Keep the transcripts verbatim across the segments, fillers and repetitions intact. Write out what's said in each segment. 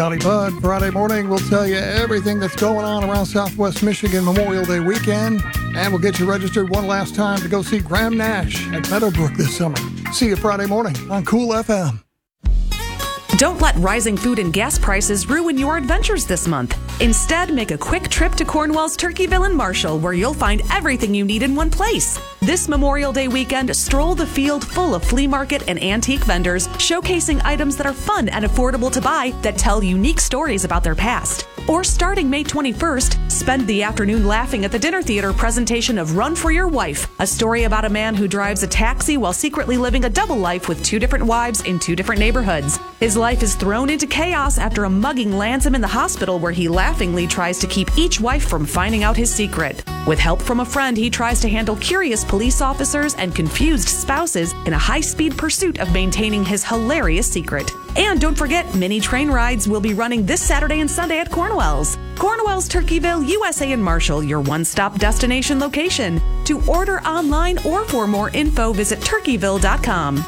Howdy Bud. Friday morning, we'll tell you everything that's going on around Southwest Michigan Memorial Day weekend, and we'll get you registered one last time to go see Graham Nash at Meadowbrook this summer. See you Friday morning on Cool F M. Don't let rising food and gas prices ruin your adventures this month. Instead, make a quick trip to Cornwall's Turkeyville and Marshall, where you'll find everything you need in one place. This Memorial Day weekend, stroll the field full of flea market and antique vendors, showcasing items that are fun and affordable to buy that tell unique stories about their past. Or starting May twenty-first, spend the afternoon laughing at the dinner theater presentation of Run for Your Wife, a story about a man who drives a taxi while secretly living a double life with two different wives in two different neighborhoods. His life is thrown into chaos after a mugging lands him in the hospital, where he laughingly tries to keep each wife from finding out his secret. With help from a friend, he tries to handle curious police officers and confused spouses in a high-speed pursuit of maintaining his hilarious secret. And don't forget, mini train rides will be running this Saturday and Sunday at Cornwell's. Cornwell's Turkeyville, U S A and Marshall, your one-stop destination location. To order online or for more info, visit turkeyville dot com.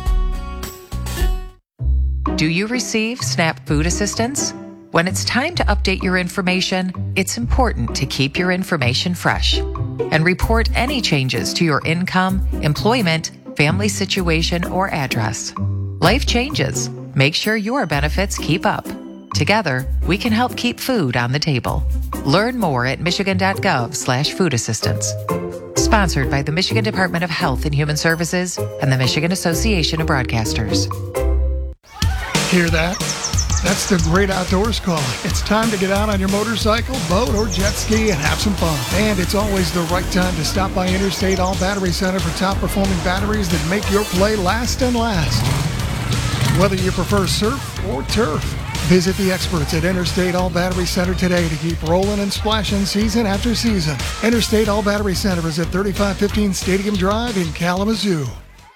Do you receive SNAP food assistance? When it's time to update your information, it's important to keep your information fresh and report any changes to your income, employment, family situation, or address. Life changes. Make sure your benefits keep up. Together, we can help keep food on the table. Learn more at michigan.gov slash food assistance. Sponsored by the Michigan Department of Health and Human Services and the Michigan Association of Broadcasters. Hear that? That's the great outdoors calling. It's time to get out on your motorcycle, boat, or jet ski and have some fun. And it's always the right time to stop by Interstate All Battery Center for top-performing batteries that make your play last and last. Whether you prefer surf or turf, visit the experts at Interstate All Battery Center today to keep rolling and splashing season after season. Interstate All Battery Center is at thirty-five fifteen Stadium Drive in Kalamazoo.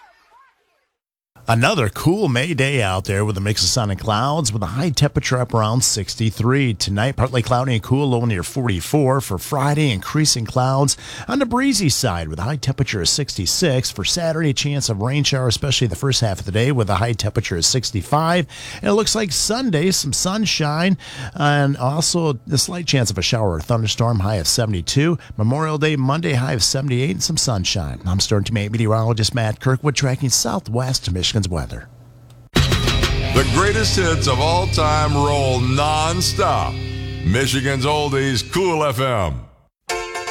Another cool May day out there with a mix of sun and clouds with a high temperature up around sixty-three. Tonight, partly cloudy and cool, low near forty-four. For Friday, increasing clouds on the breezy side with a high temperature of sixty-six. For Saturday, a chance of rain shower, especially the first half of the day with a high temperature of sixty-five. And it looks like Sunday, some sunshine and also a slight chance of a shower or thunderstorm, high of seventy-two. Memorial Day, Monday, high of seventy-eight and some sunshine. I'm Storm Team eight meteorologist Matt Kirkwood tracking southwest to Michigan weather. The greatest hits of all time roll non-stop. Michigan's Oldies, Cool F M.